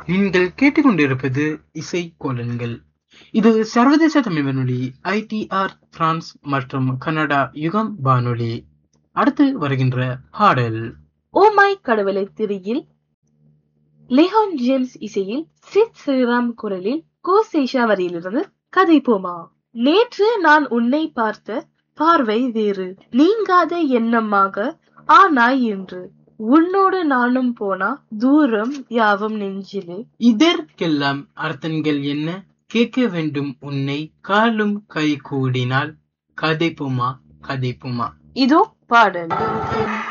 நீங்கள் கேட்டுக்கொண்டிருப்பது இசை கோலன்கள். இது சர்வதேச தமிழ் வானொலி ITR பிரான்ஸ் மற்றும் கனடா யுகம் வானொலி. அடுத்து வருகின்ற பாடல் ஓ மை கடவுளை திரியில் லிஹான் ஜேம்ஸ் இசையில் சித் ஸ்ரீராம் குரலில் கோசேஷா வரியிலிருந்து கதைப்போமா. நேற்று நான் உன்னை பார்த்த பார்வை வேறு, நீங்காத எண்ணமாக ஆனாய் என்று. உன்னோடு நானும் போனா தூரம் யாவும் நெஞ்சிலே. இதற்கெல்லாம் அர்த்தங்கள் என்ன? கேட்க வேண்டும் உன்னை காலும் கை கூடினால் கதைப்புமா கதைப்புமா. இதோ பாடல்.